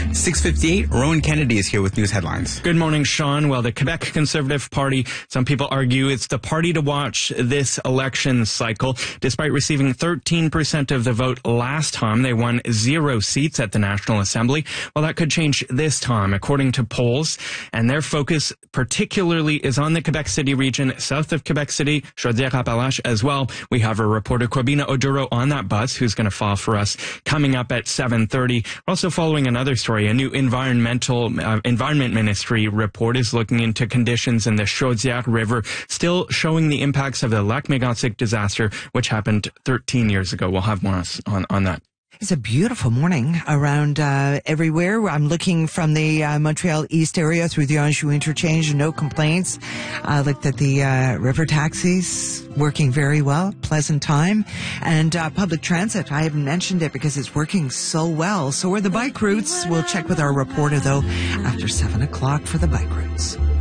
6:58, Rowan Kennedy is here with news headlines. Good morning, Sean. Well, the Quebec Conservative Party, some people argue it's the party to watch this election cycle. Despite receiving 13% of the vote last time, they won 0 seats at the National Assembly. Well, that could change this time, according to polls. And their focus particularly is on the Quebec City region, south of Quebec City, Chaudière-Appalaches as well. We have our reporter, Corbina Oduro, on that bus, who's going to file for us coming up at 7:30. We're also following another story. A new Environment Ministry report is looking into conditions in the Chaudière River, still showing the impacts of the Lac Mégantic disaster, which happened 13 years ago. We'll have more on that. It's a beautiful morning around everywhere. I'm looking from the Montreal East area through the Anjou interchange. No complaints. I looked at the river taxis, working very well. Pleasant time. And public transit, I haven't mentioned it because it's working so well. So are the bike routes. We'll check with our reporter, though, after 7 o'clock for the bike routes.